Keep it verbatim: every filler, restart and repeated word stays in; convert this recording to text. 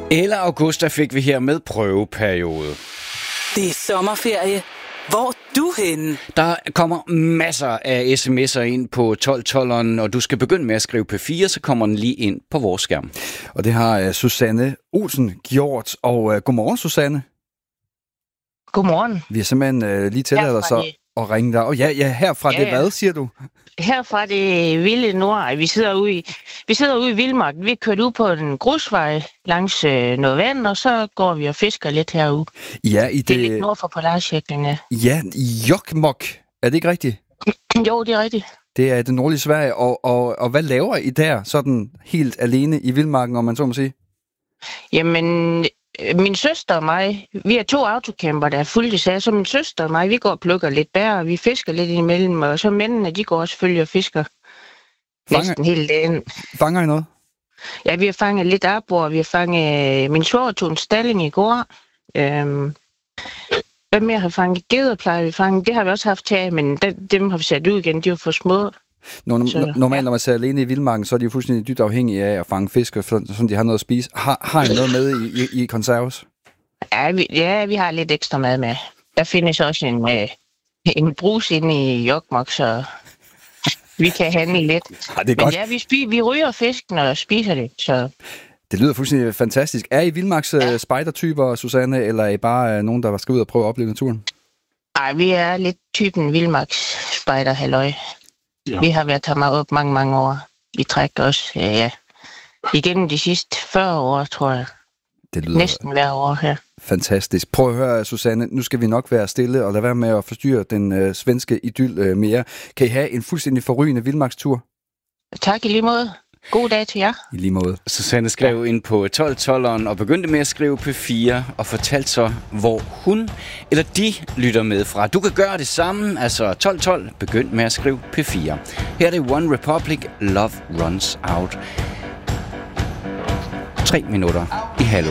Eller Augusta fik vi her med prøveperiode. Det er sommerferie. Hvor er du henne? Der kommer masser af sms'er ind på tolv tolveren, og du skal begynde med at skrive P fire, så kommer den lige ind på vores skærm. Og det har uh, Susanne Olsen gjort. Og uh, godmorgen, Susanne. Godmorgen. Vi har simpelthen uh, lige tilladt os at, at ringe dig. Og ja, ja, herfra ja, det hvad, siger du? Herfra det vilde nord. Vi sidder ude i, vi sidder ude i Vildmark. Vi er kørt ud på en grusvej langs øh, noget vand, og så går vi og fisker lidt herude. Ja, i det... det er lidt nord for Polarcirklen, ja. Ja, i Jokkmokk. Er det ikke rigtigt? Jo, det er rigtigt. Det er det nordlige Sverige. Og, og, og hvad laver I der, sådan helt alene i Vildmarken, om man så må sige? Jamen, min søster og mig, vi er to autocamper, der er fuldt af, så min søster og mig, vi går og plukker lidt bær, og vi fisker lidt imellem, og så mændene, de går også følge og fisker fanger, næsten hele dagen. Fanger I noget? Ja, vi har fanget lidt arbor, vi har fanget, min svoger tog en stalling i går. Øhm, hvad mere har fanget? Geder plejer vi fange, det har vi også haft til, men dem, dem har vi sat ud igen, de var for små. Nå, så, normalt, ja. når man ser alene i Vildmarken, så er de jo fuldstændig dybt afhængige af at fange fisk, så de har noget at spise. Har, har I noget med i, i, i konserves? Ja vi, ja, vi har lidt ekstra mad med. Der findes også en, øh, en brus inde i Jokkmokk, så vi kan handle lidt. Ja, det er Men godt. ja, vi, spi, vi ryger fisken og spiser det, så... Det lyder fuldstændig fantastisk. Er I Vildmarks ja. spejdertyper, Susanne, eller er I bare nogen, der skal ud og prøve at opleve naturen? Nej, vi er lidt typen Vildmarks spejder, halløj. Ja. Vi har været her op mange, mange år. Vi trækker også, ja, ja. Igennem de sidste fyrre år, tror jeg. Det lyder næsten hver år her. Fantastisk. Prøv at høre, Susanne. Nu skal vi nok være stille og lade være med at forstyrre den øh, svenske idyl øh, mere. Kan I have en fuldstændig forrygende vildmarkstur? Tak i lige måde. God dag til jer. I lige måde. Susanne skrev ind på tolv tolveren og begyndte med at skrive P fire og fortalte så, hvor hun eller de lytter med fra. Du kan gøre det samme, altså tolv tolv, begynd med at skrive P fire. Her er det One Republic, Love Runs Out. Tre minutter i halv.